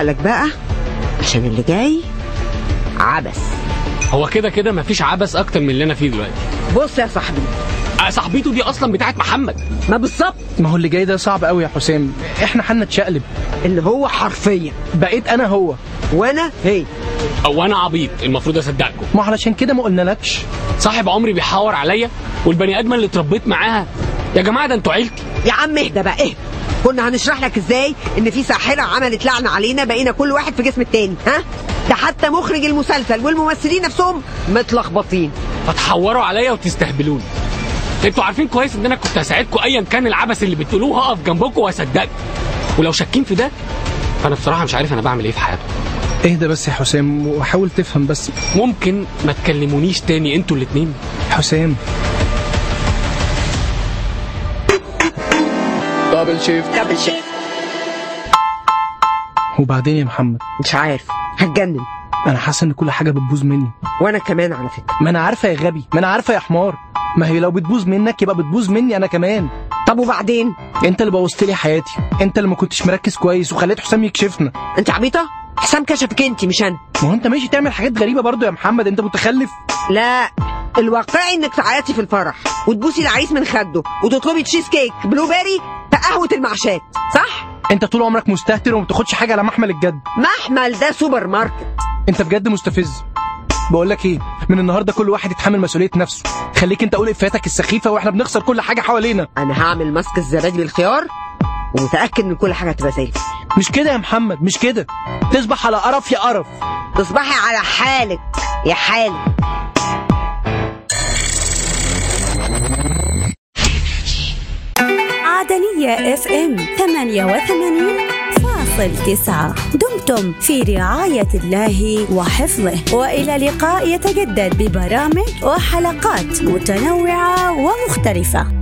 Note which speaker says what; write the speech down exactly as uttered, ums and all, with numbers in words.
Speaker 1: عقلك بقى عشان اللي جاي عبث.
Speaker 2: هو كده كده مفيش عبث اكتر من اللي انا فيه دلوقتي.
Speaker 1: بص يا صاحبي،
Speaker 2: أه صاحبيته دي اصلا بتاعت محمد.
Speaker 1: ما بالظبط.
Speaker 3: ما هو اللي جاي ده صعب قوي يا حسام، احنا حنا نتشقلب.
Speaker 1: اللي هو حرفيا
Speaker 3: بقيت انا هو
Speaker 1: وانا هي.
Speaker 2: او انا عبيط المفروض اصدقكم.
Speaker 3: ما علشان كده ما قلنالكش.
Speaker 2: صاحب عمري بيحاور عليا والبني ادمه اللي اتربيت معاها. يا جماعه ده انتوا عيلتي.
Speaker 1: يا عم اهدى بقى اهدى. كنا هنشرح لك ازاي ان في ساحره عملت لعنه علينا، بقينا كل واحد في جسم التاني. ها ده حتى مخرج المسلسل والممثلين نفسهم متلخبطين.
Speaker 2: هتحوروا عليا وتستهبلوني. انتوا عارفين كويس ان انا كنت هساعدكم ايا كان العبث اللي بتقولوه، هقف جنبكم واصدقكم. ولو شاكين في ده فانا بصراحه مش عارف انا بعمل ايه في حياتي.
Speaker 3: اهدى بس يا حسام وحاول تفهم بس.
Speaker 2: ممكن ما تكلمونيش تاني انتوا الاتنين؟
Speaker 3: حسام دبل شيفت
Speaker 1: دبل شيفت.
Speaker 3: وبعدين يا محمد؟
Speaker 1: مش عارف، هتجنن.
Speaker 3: انا حاسس ان كل حاجه بتبوظ مني.
Speaker 1: وانا كمان على فكره.
Speaker 3: ما انا عارفه يا غبي، ما انا عارفه يا حمار. ما هي لو بتبوظ منك يبقى بتبوظ مني انا كمان.
Speaker 1: طب وبعدين؟
Speaker 3: انت اللي بوظت لي حياتي، انت اللي ما كنتش مركز كويس وخليت حسام يكشفنا.
Speaker 1: انت عبيطه؟ حسام كشفك انت مش انا.
Speaker 3: ما هو انت ماشي تعمل حاجات غريبه برضو يا محمد، انت متخلف.
Speaker 1: لا، الواقعي انك تعيطي في الفرح وتبوسي العريس من خده وتطلبي تشيز كيك بلو بيري في قهوه المعشات، صح؟
Speaker 3: انت طول عمرك مستهتر وما بتاخدش حاجه على محمل الجد.
Speaker 1: محمل ده سوبر ماركت.
Speaker 3: انت بجد مستفز. بقول لك ايه، من النهارده كل واحد يتحمل مسؤوليه نفسه. خليك انت قول افاتك السخيفه واحنا بنخسر كل حاجه حوالينا.
Speaker 1: انا هعمل ماسك الزبادي بالخيار ومتاكد ان كل حاجه هتبقى زي الفل.
Speaker 3: مش كده يا محمد، مش كده. تصبح على قرف يا قرف.
Speaker 1: تصبحي على حالك يا حالك.
Speaker 4: عدنية اف ام ثمانية وثمانين فاصل تسعة. دمتم في رعاية الله وحفظه، وإلى لقاء يتجدد ببرامج وحلقات متنوعة ومختلفة.